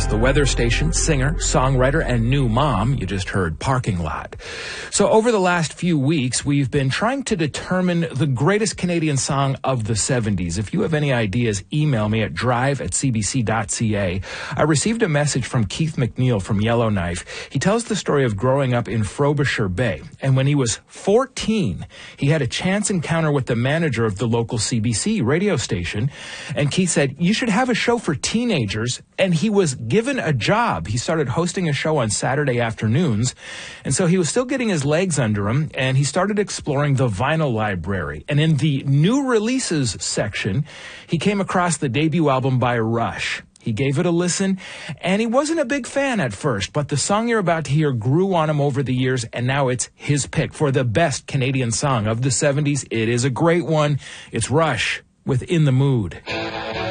Jones, the weather station, singer, songwriter, and new mom. You just heard Parking Lot. So over the last few weeks, we've been trying to determine the greatest Canadian song of the 70s. If you have any ideas, email me at drive@cbc.ca. I received a message from Keith McNeil from Yellowknife. He tells the story of growing up in Frobisher Bay. And when he was 14, he had a chance encounter with the manager of the local CBC radio station. And Keith said, you should have a show for teenagers. And he was given a job. He started hosting a show on Saturday afternoons. And so he was still getting his legs under him. And he started exploring the vinyl library. And in the new releases section, he came across the debut album by Rush. He gave it a listen, and he wasn't a big fan at first, but the song you're about to hear grew on him over the years, and now it's his pick for the best Canadian song of the 70s. It is a great one. It's Rush with In the Mood.